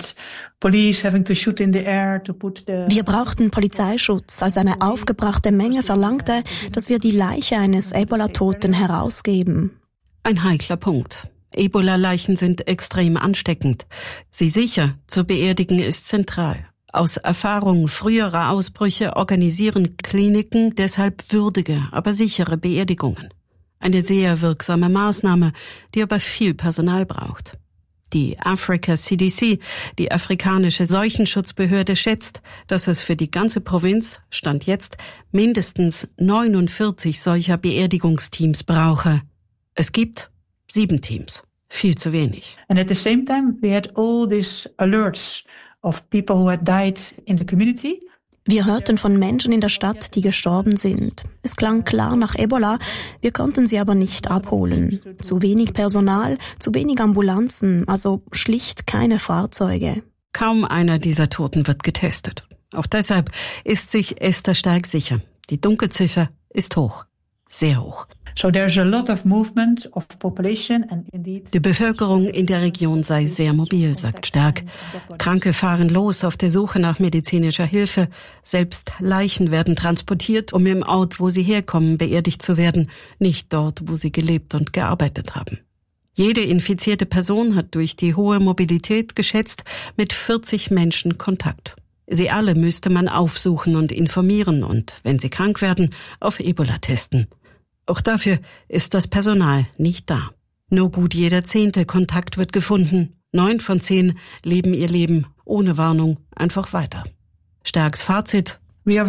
brauchten Polizeischutz, als eine aufgebrachte Menge verlangte, dass wir die Leiche eines Ebola-Toten herausgeben. Ein heikler Punkt. Ebola-Leichen sind extrem ansteckend. Sie sicher zu beerdigen ist zentral. Aus Erfahrung früherer Ausbrüche organisieren Kliniken deshalb würdige, aber sichere Beerdigungen. Eine sehr wirksame Maßnahme, die aber viel Personal braucht. Die Africa CDC, die afrikanische Seuchenschutzbehörde, schätzt, dass es für die ganze Provinz, Stand jetzt, mindestens 49 solcher Beerdigungsteams brauche. Es gibt 7 Teams. Viel zu wenig. And at the same time we had all these alerts of people who had died in the community. Wir hörten von Menschen in der Stadt, die gestorben sind. Es klang klar nach Ebola, wir konnten sie aber nicht abholen. Zu wenig Personal, zu wenig Ambulanzen, also schlicht keine Fahrzeuge. Kaum einer dieser Toten wird getestet. Auch deshalb ist sich Esther Stärk sicher. Die Dunkelziffer ist hoch. Sehr hoch. So there's a lot of movement of population and indeed. Die Bevölkerung in der Region sei sehr mobil, sagt Stärk. Kranke fahren los auf der Suche nach medizinischer Hilfe. Selbst Leichen werden transportiert, um im Ort, wo sie herkommen, beerdigt zu werden, nicht dort, wo sie gelebt und gearbeitet haben. Jede infizierte Person hat durch die hohe Mobilität geschätzt mit 40 Menschen Kontakt. Sie alle müsste man aufsuchen und informieren und, wenn sie krank werden, auf Ebola testen. Auch dafür ist das Personal nicht da. Nur gut jeder 10. Kontakt wird gefunden. 9 von 10 leben ihr Leben ohne Warnung einfach weiter. Stärks Fazit: Wir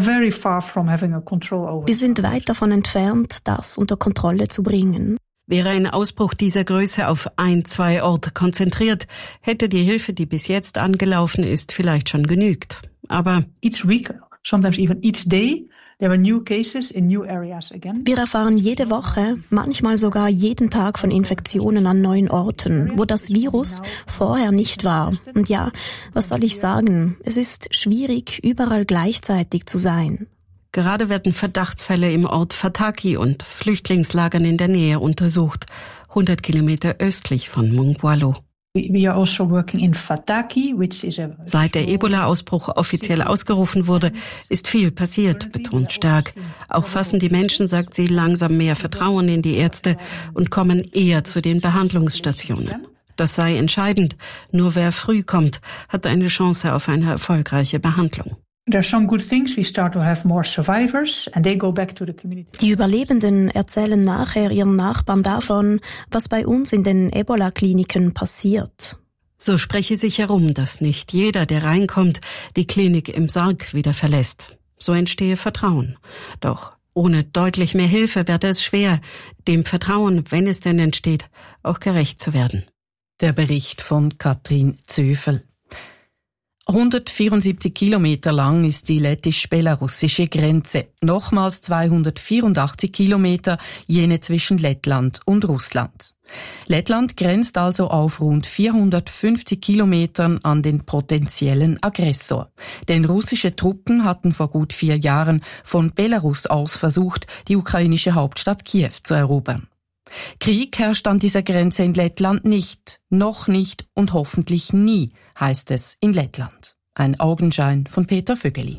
sind weit davon entfernt, das unter Kontrolle zu bringen. Wäre ein Ausbruch dieser Größe auf 1-2 Orte konzentriert, hätte die Hilfe, die bis jetzt angelaufen ist, vielleicht schon genügt. Aber each week, sometimes even each day, there are new cases in new areas again. Wir erfahren jede Woche, manchmal sogar jeden Tag von Infektionen an neuen Orten, wo das Virus vorher nicht war. Und ja, was soll ich sagen? Es ist schwierig, überall gleichzeitig zu sein. Gerade werden Verdachtsfälle im Ort Fataki und Flüchtlingslagern in der Nähe untersucht, 100 Kilometer östlich von Mungwalu. Seit der Ebola-Ausbruch offiziell ausgerufen wurde, ist viel passiert, betont Stärk. Auch fassen die Menschen, sagt sie, langsam mehr Vertrauen in die Ärzte und kommen eher zu den Behandlungsstationen. Das sei entscheidend. Nur wer früh kommt, hat eine Chance auf eine erfolgreiche Behandlung. Die Überlebenden erzählen nachher ihren Nachbarn davon, was bei uns in den Ebola-Kliniken passiert. So spreche sich herum, dass nicht jeder, der reinkommt, die Klinik im Sarg wieder verlässt. So entstehe Vertrauen. Doch ohne deutlich mehr Hilfe werde es schwer, dem Vertrauen, wenn es denn entsteht, auch gerecht zu werden. Der Bericht von Katrin Zöfel. 174 Kilometer lang ist die lettisch-belarussische Grenze, nochmals 284 Kilometer jene zwischen Lettland und Russland. Lettland grenzt also auf rund 450 Kilometern an den potenziellen Aggressor. Denn russische Truppen hatten vor gut 4 Jahren von Belarus aus versucht, die ukrainische Hauptstadt Kiew zu erobern. Krieg herrscht an dieser Grenze in Lettland nicht, noch nicht und hoffentlich nie, heißt es in Lettland. Ein Augenschein von Peter Vögeli.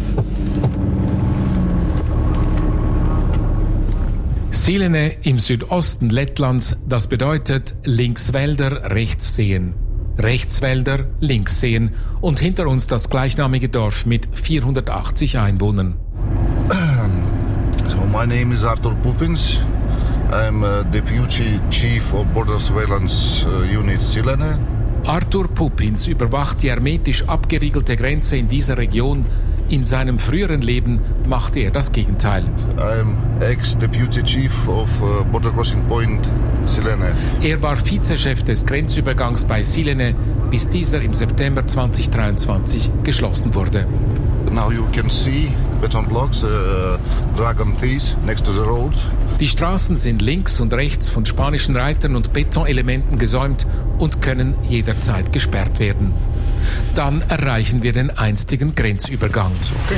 Silene im Südosten Lettlands, das bedeutet links Wälder, rechts Seen. Rechts Wälder, links Seen und hinter uns das gleichnamige Dorf mit 480 Einwohnern. So, my name is Artur Pupins. I'm Deputy Chief of Border Surveillance Unit Silene. Artur Pupins überwacht die hermetisch abgeriegelte Grenze in dieser Region. In seinem früheren Leben machte er das Gegenteil. I'm ex-Deputy Chief of Border Crossing Point Silene. Er war Vizechef des Grenzübergangs bei Silene, bis dieser im September 2023 geschlossen wurde. Now you can see beton blocks, dragon thieves next to the road. Die Straßen sind links und rechts von spanischen Reitern und Betonelementen gesäumt und können jederzeit gesperrt werden. Dann erreichen wir den einstigen Grenzübergang.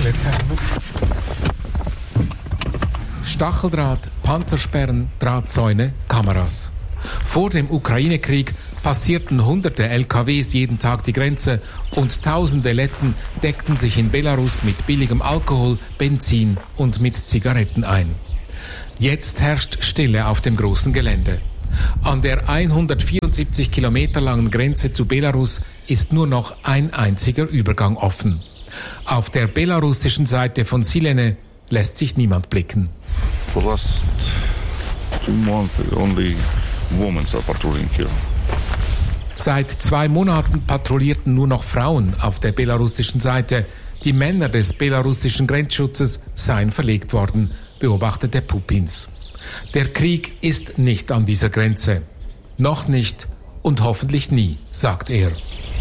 Stacheldraht, Panzersperren, Drahtzäune, Kameras. Vor dem Ukraine-Krieg passierten hunderte LKWs jeden Tag die Grenze und tausende Letten deckten sich in Belarus mit billigem Alkohol, Benzin und mit Zigaretten ein. Jetzt herrscht Stille auf dem großen Gelände. An der 174 Kilometer langen Grenze zu Belarus ist nur noch ein einziger Übergang offen. Auf der belarussischen Seite von Silene lässt sich niemand blicken. For last 2 months only women are patrolling here. Seit 2 Monaten patrouillierten nur noch Frauen auf der belarussischen Seite. Die Männer des belarussischen Grenzschutzes seien verlegt worden, beobachtete Pupins. Der Krieg ist nicht an dieser Grenze. Noch nicht und hoffentlich nie, sagt er.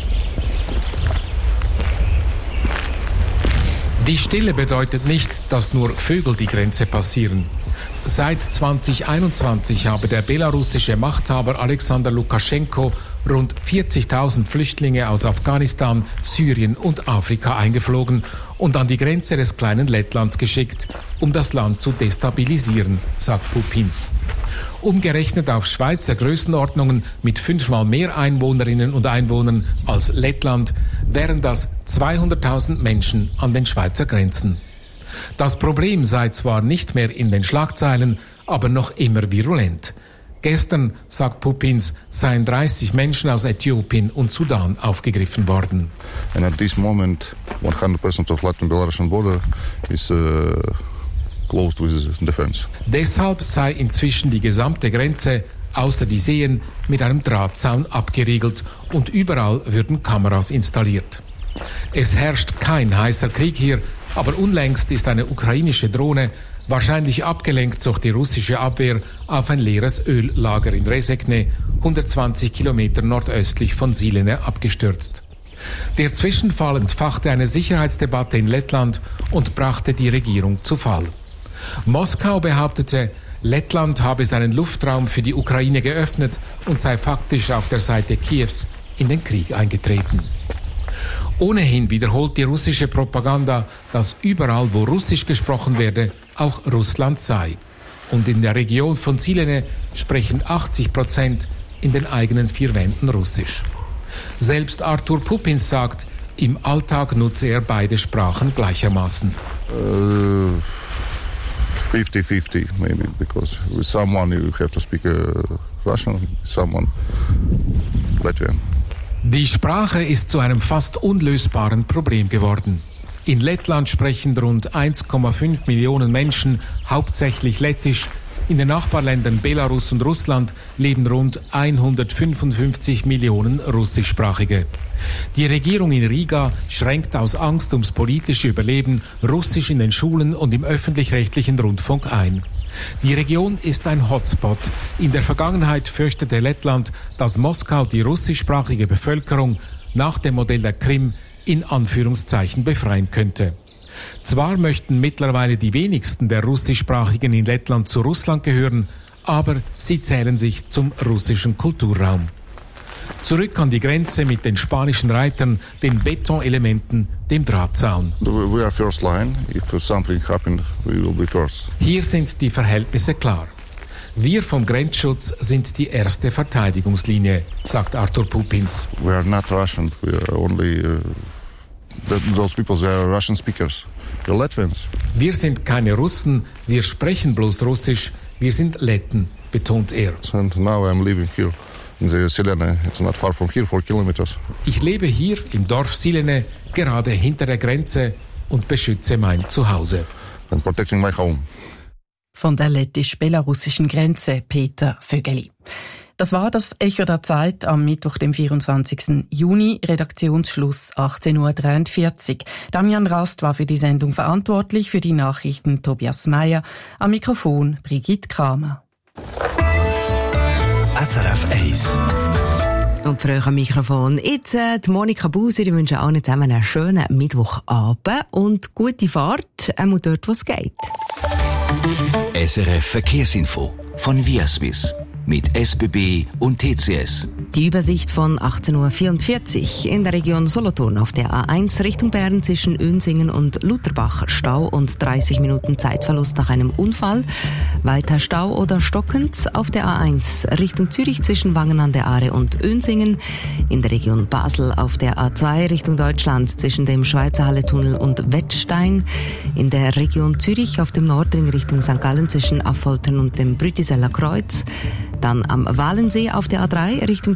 Die Stille bedeutet nicht, dass nur Vögel die Grenze passieren. Seit 2021 habe der belarussische Machthaber Alexander Lukaschenko rund 40.000 Flüchtlinge aus Afghanistan, Syrien und Afrika eingeflogen und an die Grenze des kleinen Lettlands geschickt, um das Land zu destabilisieren, sagt Pupins. Umgerechnet auf Schweizer Größenordnungen mit 5-mal mehr Einwohnerinnen und Einwohnern als Lettland wären das 200.000 Menschen an den Schweizer Grenzen. Das Problem sei zwar nicht mehr in den Schlagzeilen, aber noch immer virulent. Gestern, sagt Pupins, seien 30 Menschen aus Äthiopien und Sudan aufgegriffen worden. And at this moment, 100% of Latvian-Belarusian border is closed with defense. Deshalb sei inzwischen die gesamte Grenze, außer die Seen, mit einem Drahtzaun abgeriegelt und überall würden Kameras installiert. Es herrscht kein heißer Krieg hier, aber unlängst ist eine ukrainische Drohne, wahrscheinlich abgelenkt durch die russische Abwehr, auf ein leeres Öllager in Rezekne, 120 Kilometer nordöstlich von Silene, abgestürzt. Der Zwischenfall entfachte eine Sicherheitsdebatte in Lettland und brachte die Regierung zu Fall. Moskau behauptete, Lettland habe seinen Luftraum für die Ukraine geöffnet und sei faktisch auf der Seite Kiews in den Krieg eingetreten. Ohnehin wiederholt die russische Propaganda, dass überall, wo Russisch gesprochen werde, auch Russland sei. Und in der Region von Silene sprechen 80% in den eigenen 4 Wänden Russisch. Selbst Artur Pupins sagt, im Alltag nutze er beide Sprachen gleichermaßen. 50-50 maybe, because with someone you have to speak Russian, with someone Latvian. Die Sprache ist zu einem fast unlösbaren Problem geworden. In Lettland sprechen rund 1,5 Millionen Menschen hauptsächlich Lettisch, In den Nachbarländern Belarus und Russland leben rund 155 Millionen Russischsprachige. Die Regierung in Riga schränkt aus Angst ums politische Überleben Russisch in den Schulen und im öffentlich-rechtlichen Rundfunk ein. Die Region ist ein Hotspot. In der Vergangenheit fürchtete Lettland, dass Moskau die russischsprachige Bevölkerung nach dem Modell der Krim in Anführungszeichen befreien könnte. Zwar möchten mittlerweile die wenigsten der Russischsprachigen in Lettland zu Russland gehören, aber sie zählen sich zum russischen Kulturraum. Zurück an die Grenze mit den spanischen Reitern, den Betonelementen, dem Drahtzaun. We are first line. If something happened, we will be first. Hier sind die Verhältnisse klar. Wir vom Grenzschutz sind die erste Verteidigungslinie, sagt Artur Pupins. We are not Russian. We are only those people. They are Russian speakers. The Latvians. Wir sind keine Russen. Wir sprechen bloß Russisch. Wir sind Letten, betont er. And now I'm living here in the Silene. It's not far from here, 4 kilometers. Ich lebe hier im Dorf Silene, gerade hinter der Grenze, und beschütze mein Zuhause. I'm protecting my home. Von der lettisch-belarussischen Grenze, Peter Vögeli. Das war das Echo der Zeit am Mittwoch, dem 24. Juni, Redaktionsschluss 18.43 Uhr. Damian Rast war für die Sendung verantwortlich, für die Nachrichten Tobias Meyer, am Mikrofon Brigitte Kramer. SRF 1. Und früher am Mikrofon jetzt die Monika Buser. Ich wünsche allen zusammen einen schönen Mittwochabend und gute Fahrt, einmal dort, wo es geht. SRF Verkehrsinfo von Viaswiss mit SBB und TCS. Die Übersicht von 18.44 Uhr in der Region Solothurn auf der A1 Richtung Bern zwischen Önsingen und Lutherbach. Stau und 30 Minuten Zeitverlust nach einem Unfall. Weiter Stau oder stockend auf der A1 Richtung Zürich zwischen Wangen an der Aare und Önsingen. In der Region Basel auf der A2 Richtung Deutschland zwischen dem Schweizer Halletunnel und Wettstein. In der Region Zürich auf dem Nordring Richtung St. Gallen zwischen Affoltern und dem Brütiseller Kreuz. Dann am Walensee auf der A3 Richtung